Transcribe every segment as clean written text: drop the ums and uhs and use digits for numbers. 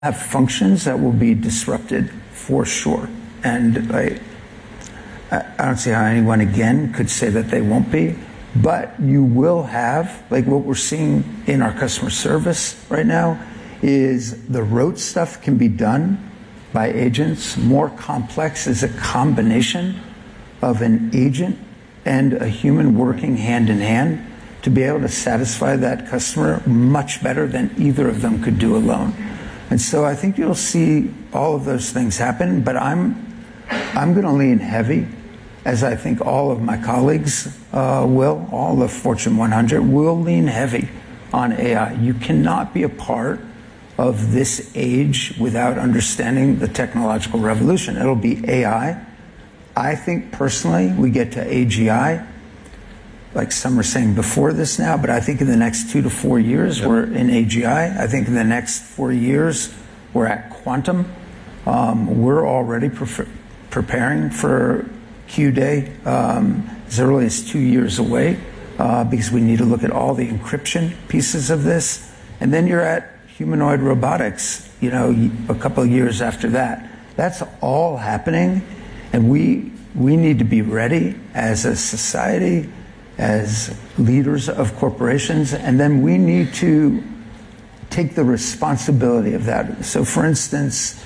have functions that will be disrupted for sure. And I don't see how anyone, again, could say that they won't be. But you will have, like what we're seeing in our customer service right now, is the rote stuff can be done by agents. More complex is a combination of an agent and a human working hand in hand to be able to satisfy that customer much better than either of them could do alone. And so I think you'll see all of those things happen, but I'm going to lean heavy, as I think all of my colleagues will, all the Fortune 100 will lean heavy on AI. You cannot be a part of this age without understanding the technological revolution. It'll be AI. I think personally we get to AGI, like some are saying before this now, but I think in the next 2 to 4 years we're in AGI. I think in the next 4 years we're at quantum. We're already preparing for Q-Day as early as 2 years away because we need to look at all the encryption pieces of this. And then you're at humanoid robotics, a couple of years after that. That's all happening, and we need to be ready as a society, as leaders of corporations, and then we need to take the responsibility of that. So for instance,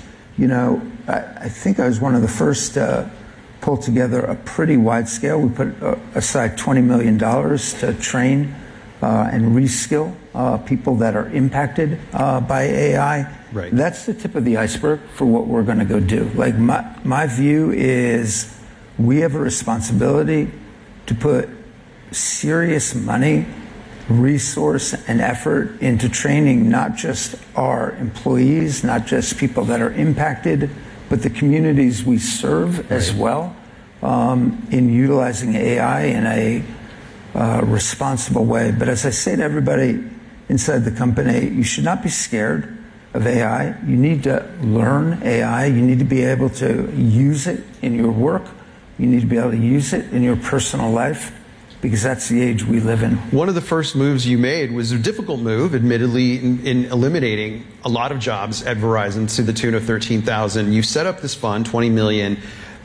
I think I was one of the first to pull together a pretty wide scale. We put aside $20 million to train and reskill people that are impacted by AI. Right. That's the tip of the iceberg for what we're going to go do. Like my view is we have a responsibility to put serious money, resource, and effort into training not just our employees, not just people that are impacted, but the communities we serve as well, in utilizing AI in a responsible way. But as I say to everybody inside the company, you should not be scared of AI. You need to learn AI. You need to be able to use it in your work. You need to be able to use it in your personal life, because that's the age we live in. One of the first moves you made was a difficult move, admittedly, in eliminating a lot of jobs at Verizon to the tune of 13,000. You set up this fund, $20 million.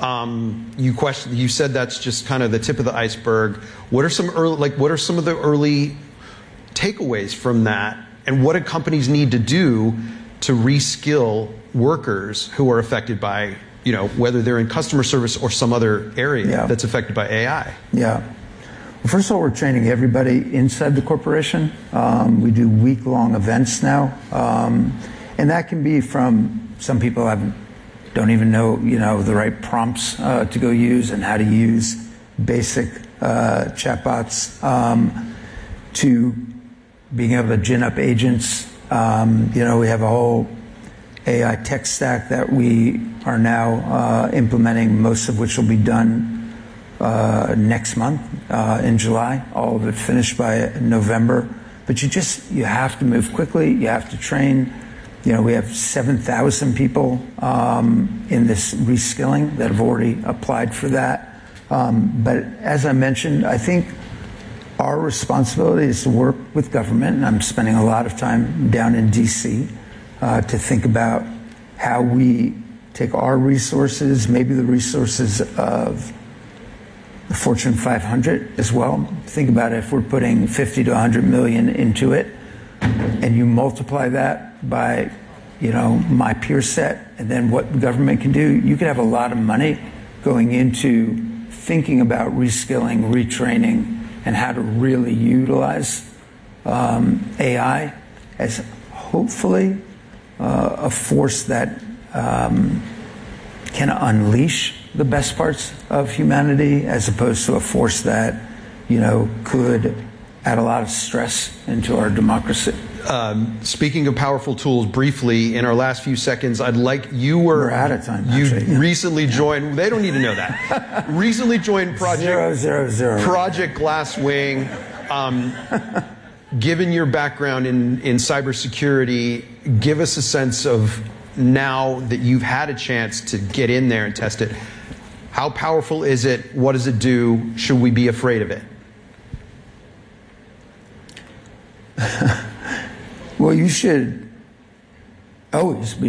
You said that's just kind of the tip of the iceberg. What are some of the early takeaways from that, and what do companies need to do to reskill workers who are affected by, whether they're in customer service or some other area that's affected by AI? Yeah. Well, first of all, we're training everybody inside the corporation. We do week-long events now, and that can be from some people don't even know, the right prompts to go use and how to use basic chatbots, to being able to gin up agents. We have a whole AI tech stack that we are now implementing, most of which will be done next month in July, all of it finished by November. But you have to move quickly. You have to train. We have 7,000 people in this reskilling that have already applied for that. But as I mentioned, I think our responsibility is to work with government, and I'm spending a lot of time down in DC to think about how we take our resources, maybe the resources of the Fortune 500 as well. Think about it, if we're putting 50 to 100 million into it, and you multiply that by, my peer set, and then what the government can do, you could have a lot of money going into thinking about reskilling, retraining, and how to really utilize AI as hopefully a force that can unleash the best parts of humanity, as opposed to a force that, could add a lot of stress into our democracy. Speaking of powerful tools, briefly, in our last few seconds, we're out of time. Recently joined, they don't need to know that. Recently joined Project 000. Project Glasswing. Given your background in cybersecurity, give us a sense of, now that you've had a chance to get in there and test it, how powerful is it? What does it do? Should we be afraid of it? Well, you should Always.